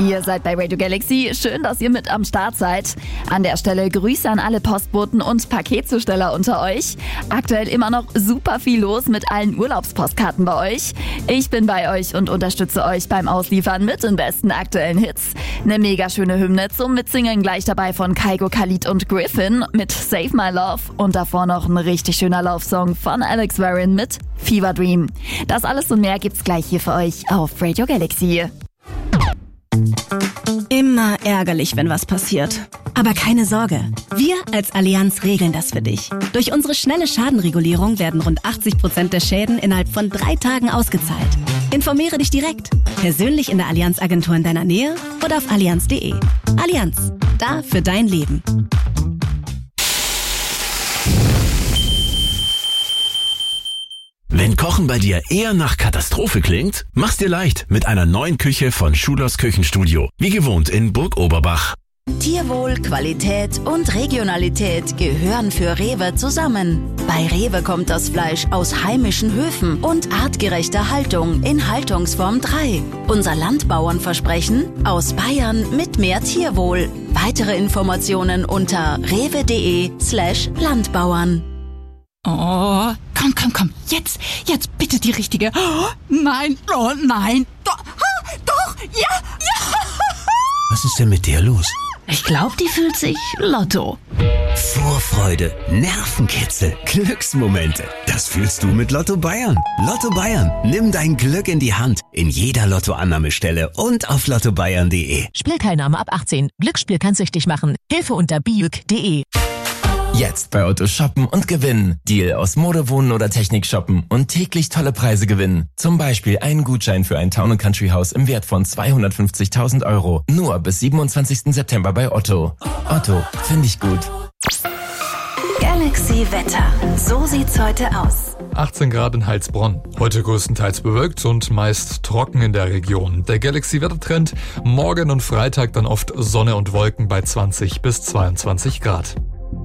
Ihr seid bei Radio Galaxy. Schön, dass ihr mit am Start seid. An der Stelle Grüße an alle Postboten und Paketzusteller unter euch. Aktuell immer noch super viel los mit allen Urlaubspostkarten bei euch. Ich bin bei euch und unterstütze euch beim Ausliefern mit den besten aktuellen Hits. Eine mega schöne Hymne zum Mitsingen gleich dabei von Kygo, Khalid und Griffin mit Save My Love. Und davor noch ein richtig schöner Love-Song von Alex Warren mit Fever Dream. Das alles und mehr gibt's gleich hier für euch auf Radio Galaxy. Immer ärgerlich, wenn was passiert. Aber keine Sorge, wir als Allianz regeln das für dich. Durch unsere schnelle Schadenregulierung werden rund 80% der Schäden innerhalb von 3 Tagen ausgezahlt. Informiere dich direkt, persönlich in der Allianz-Agentur in deiner Nähe oder auf allianz.de. Allianz, da für dein Leben. Wenn Kochen bei dir eher nach Katastrophe klingt, mach's dir leicht mit einer neuen Küche von Schulers Küchenstudio. Wie gewohnt in Burg Oberbach. Tierwohl, Qualität und Regionalität gehören für Rewe zusammen. Bei Rewe kommt das Fleisch aus heimischen Höfen und artgerechter Haltung in Haltungsform 3. Unser Landbauernversprechen: aus Bayern mit mehr Tierwohl. Weitere Informationen unter rewe.de/Landbauern. Oh, komm, jetzt bitte die richtige. Oh, nein, doch, ja. Was ist denn mit der los? Ich glaube, die fühlt sich Lotto. Vorfreude, Nervenkitzel, Glücksmomente. Das fühlst du mit Lotto Bayern. Lotto Bayern, nimm dein Glück in die Hand. In jeder Lottoannahmestelle und auf lottobayern.de. Spielteilnahme ab 18. Glücksspiel kann süchtig machen. Hilfe unter biuk.de. Jetzt bei Otto shoppen und gewinnen. Deal aus Mode, Wohnen oder Technik shoppen und täglich tolle Preise gewinnen. Zum Beispiel einen Gutschein für ein Town & Country Haus im Wert von 250.000 €. Nur bis 27. September bei Otto. Otto, finde ich gut. Galaxy Wetter. So sieht's heute aus. 18 Grad in Heilsbronn. Heute größtenteils bewölkt und meist trocken in der Region. Der Galaxy-Wettertrend: morgen und Freitag dann oft Sonne und Wolken bei 20 bis 22 Grad.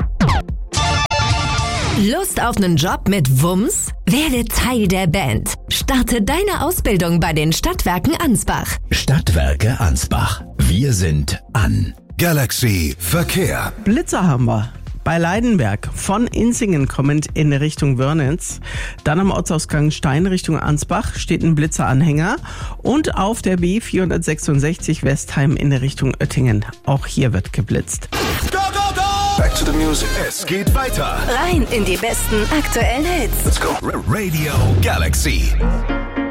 Lust auf einen Job mit Wumms? Werde Teil der Band. Starte deine Ausbildung bei den Stadtwerken Ansbach. Stadtwerke Ansbach. Wir sind an. Galaxy Verkehr. Blitzer haben wir. Bei Leidenberg von Insingen kommend in Richtung Wörnitz. Dann am Ortsausgang Stein Richtung Ansbach steht ein Blitzeranhänger. Und auf der B466 Westheim in Richtung Oettingen. Auch hier wird geblitzt. Back to the music. Es geht weiter. Rein in die besten aktuellen Hits. Let's go. Radio Galaxy.